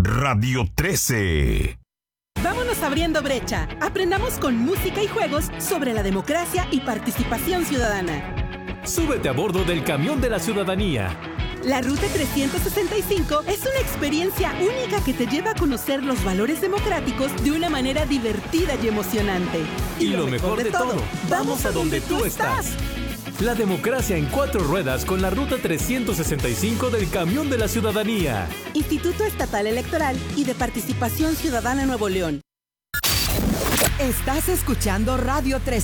Radio 13. Vámonos abriendo brecha. Aprendamos con música y juegos sobre la democracia y participación ciudadana. Súbete a bordo del camión de la ciudadanía. La Ruta 365 es una experiencia única que te lleva a conocer los valores democráticos de una manera divertida y emocionante. Y lo mejor de todo, vamos a donde tú estás. La democracia en 4 ruedas con la Ruta 365 del camión de la ciudadanía. Instituto Estatal Electoral y de Participación Ciudadana Nuevo León. Estás escuchando Radio 13.